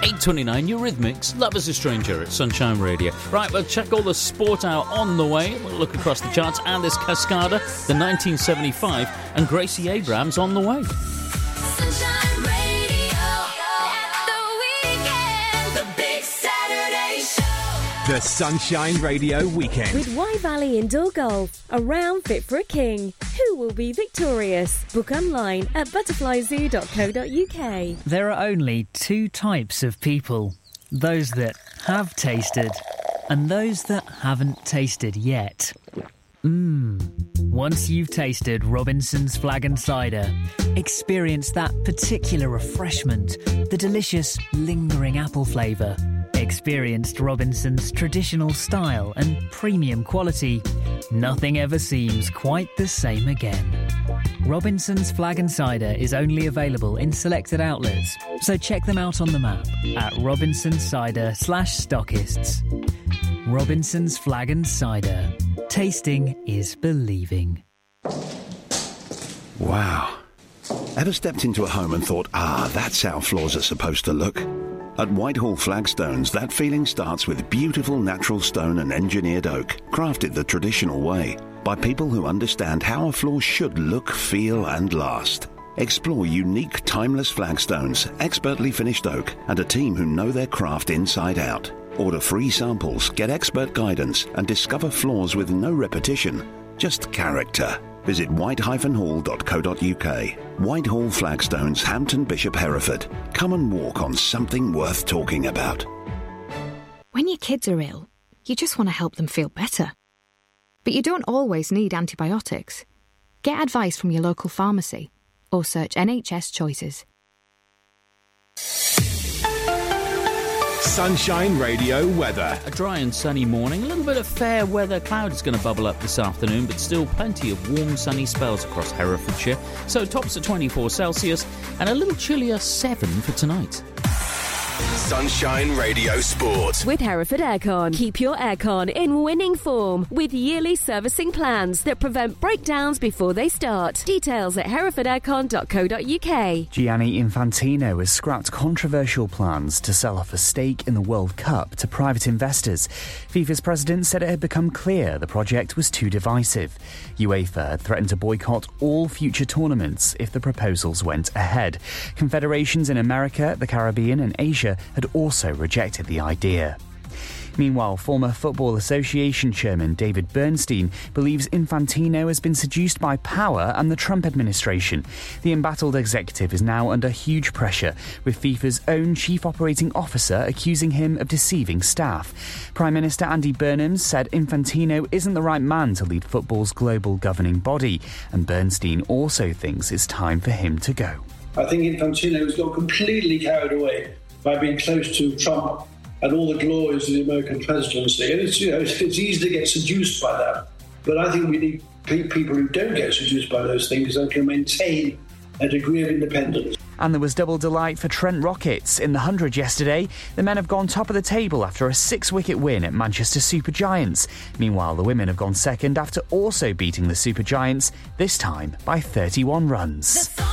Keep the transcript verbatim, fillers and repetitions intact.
eight twenty-nine, Eurythmics, Love is a Stranger at Sunshine Radio. Right, we'll check all the sport out on the way. We'll look across the charts, and there's Cascada, the nineteen seventy-five, and Gracie Abrams on the way. Sunshine Radio, at the weekend, the big Saturday show. The Sunshine Radio Weekend. With Y Valley Indoor Golf, a round fit for a king. Who will be victorious? Book online at butterfly zoo dot co dot uk. There are only two types of people. Those that have tasted and those that haven't tasted yet. Mmm. Once you've tasted Robinson's Flag and Cider, experience that particular refreshment, the delicious, lingering apple flavour. Experienced Robinson's traditional style and premium quality. Nothing ever seems quite the same again. Robinson's Flag and Cider is only available in selected outlets, so check them out on the map at Robinson's Cider slash stockists. Robinson's Flag and Cider. Tasting is believing. Wow. Ever stepped into a home and thought, ah, that's how floors are supposed to look? At Whitehall Flagstones, that feeling starts with beautiful natural stone and engineered oak, crafted the traditional way, by people who understand how a floor should look, feel and last. Explore unique, timeless flagstones, expertly finished oak, and a team who know their craft inside out. Order free samples, get expert guidance, and discover floors with no repetition, just character. Visit white dash hall dot co dot uk. Whitehall Flagstones, Hampton Bishop, Hereford. Come and walk on something worth talking about. When your kids are ill, you just want to help them feel better. But you don't always need antibiotics. Get advice from your local pharmacy or search N H S Choices. Sunshine Radio weather. A dry and sunny morning, a little bit of fair weather. Cloud is going to bubble up this afternoon, but still plenty of warm sunny spells across Herefordshire. So tops at twenty-four Celsius and a little chillier seven for tonight. Sunshine Radio Sport. With Hereford Aircon. Keep your aircon in winning form with yearly servicing plans that prevent breakdowns before they start. Details at hereford aircon dot co dot uk. Gianni Infantino has scrapped controversial plans to sell off a stake in the World Cup to private investors. FIFA's president said it had become clear the project was too divisive. UEFA had threatened to boycott all future tournaments if the proposals went ahead. Confederations in America, the Caribbean and Asia had also rejected the idea. Meanwhile, former Football Association chairman David Bernstein believes Infantino has been seduced by power and the Trump administration. The embattled executive is now under huge pressure, with FIFA's own chief operating officer accusing him of deceiving staff. Prime Minister Andy Burnham said Infantino isn't the right man to lead football's global governing body, and Bernstein also thinks it's time for him to go. I think Infantino's got completely carried away by being close to Trump and all the glories of the American presidency. And it's, you know, it's, it's easy to get seduced by that. But I think we need pe- people who don't get seduced by those things and can maintain a degree of independence. And there was double delight for Trent Rockets in the hundred yesterday. The men have gone top of the table after a six-wicket win at Manchester Supergiants. Meanwhile, the women have gone second after also beating the Supergiants, this time by thirty-one runs.